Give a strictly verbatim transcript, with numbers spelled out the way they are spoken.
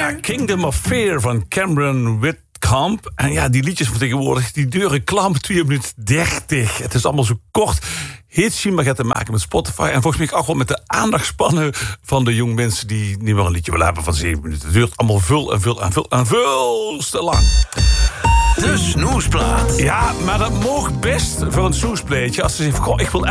Ja, Kingdom of Fear van Cameron Whitcomb. En ja, die liedjes van tegenwoordig, die duren klam twee minuten dertig. Het is allemaal zo kort. Heet maar gaat te maken met Spotify. En volgens mij ook wel met de aandachtspannen van de jonge mensen die niet meer een liedje willen hebben van zeven minuten. Het duurt allemaal veel en veel en veel en veel te lang. De snoesplaat. Ja, maar dat mag best voor een snoespleetje. Als ze zeggen, goh, ik wil